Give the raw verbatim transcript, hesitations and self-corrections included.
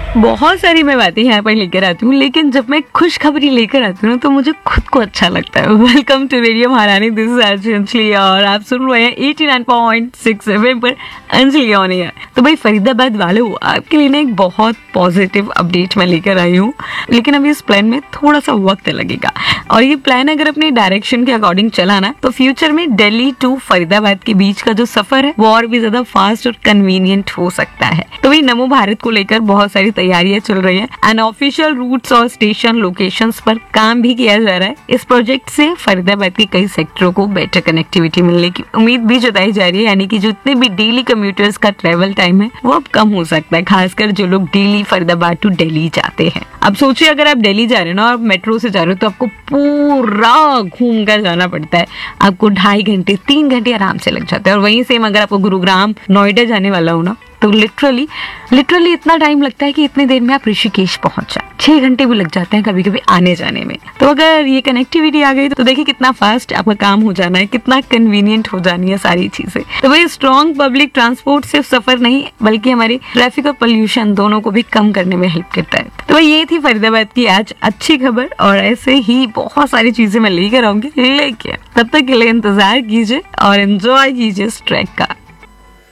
बहुत सारी मैं बातें यहाँ पर लेकर आती हूँ, लेकिन जब मैं खुशखबरी लेकर आती हूँ तो मुझे खुद को अच्छा लगता है। वेलकम टू रेडियो महारानी, दिस इज आरजे अंजलि और आप सुन रहे हैं eighty nine point six FM पर अंजलि ऑन एयर। तो भाई फरीदाबाद वालों, आपके लिए ना एक बहुत पॉजिटिव अपडेट मैं लेकर आई हूँ, लेकिन अभी इस प्लान में थोड़ा सा वक्त लगेगा और ये प्लान अगर अपने डायरेक्शन के अकॉर्डिंग चला ना तो फ्यूचर में दिल्ली टू फरीदाबाद के बीच का जो सफर है वो और भी ज्यादा फास्ट और कन्वीनियंट हो सकता है। तो भाई नमो भारत को लेकर बहुत सारी तैयारियां चल रही हैं एंड ऑफिशियल रूट्स और स्टेशन लोकेशंस पर काम भी किया जा रहा है। इस प्रोजेक्ट से फरीदाबाद के कई सेक्टरों को बेटर कनेक्टिविटी मिलने की उम्मीद भी जताई जा रही है, यानी कि जितने भी डेली कम्यूटर्स का ट्रेवल टाइम है वो अब कम हो सकता है, खासकर जो लोग डेली फरीदाबाद टू दिल्ली जाते हैं। अब सोचिए अगर आप दिल्ली जा रहे हो ना और मेट्रो से जा रहे हो तो आपको पूरा घूम कर जाना पड़ता है, आपको ढाई घंटे तीन घंटे आराम से लग जाते हैं। और वहीं सेम अगर आपको गुरुग्राम नोएडा जाने वाला हो ना तो लिटरली लिटरली इतना टाइम लगता है कि इतने देर में आप ऋषिकेश पहुंच जाए, छह घंटे भी लग जाते हैं कभी कभी आने जाने में। तो अगर ये कनेक्टिविटी आ गई तो देखिए कितना फास्ट आपका काम हो जाना है, कितना कन्वीनियंट हो जानी है सारी चीजें। तो भाई स्ट्रॉन्ग पब्लिक ट्रांसपोर्ट सिर्फ सफर नहीं बल्कि हमारे ट्रैफिक और पोल्यूशन दोनों को भी कम करने में हेल्प करता है। तो भाई ये थी फरीदाबाद की आज अच्छी खबर और ऐसे ही बहुत सारी चीजें मैं लेकर आऊंगी, लेकिन तब तक के लिए इंतजार कीजिए और एंजॉय कीजिए इस ट्रैक का।